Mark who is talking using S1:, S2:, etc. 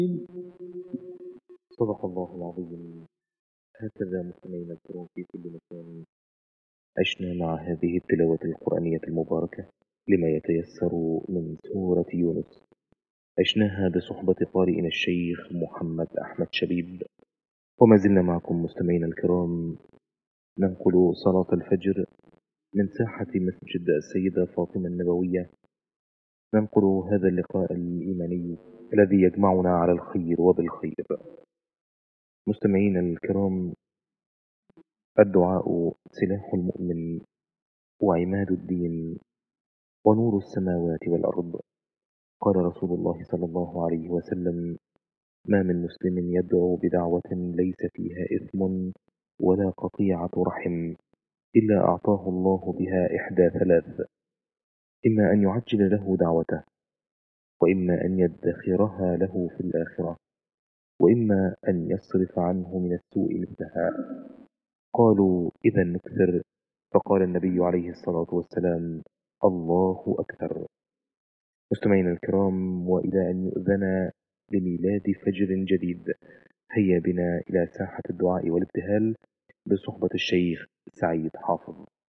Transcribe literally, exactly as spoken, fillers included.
S1: صدق الله العظيم. هكذا مستمعينا الكرام في كل مكان عشنا مع هذه التلاوة القرآنية المباركة لما يتيسر من سورة يونس. عشناها بصحبة قارئنا الشيخ محمد أحمد شبيب، وما زلنا معكم مستمعينا الكرام ننقل صلاة الفجر من ساحة مسجد السيدة فاطمة النبوية. ننقل هذا اللقاء الإيماني الذي يجمعنا على الخير وبالخير. مستمعينا الكرام، الدعاء سلاح المؤمن وعماد الدين ونور السماوات والأرض. قال رسول الله صلى الله عليه وسلم: ما من مسلم يدعو بدعوة ليس فيها إثم ولا قطيعة رحم إلا أعطاه الله بها إحدى ثلاث: إما أن يعجل له دعوته، وإما أن يدخرها له في الآخرة، وإما أن يصرف عنه من السوء مثلها. قالوا: إذا نكثر. فقال النبي عليه الصلاة والسلام: الله أكثر. مستمعينا الكرام، وإلى أن يؤذن لميلاد فجر جديد، هيا بنا إلى ساحة الدعاء والابتهال بصحبة الشيخ سعيد حافظ.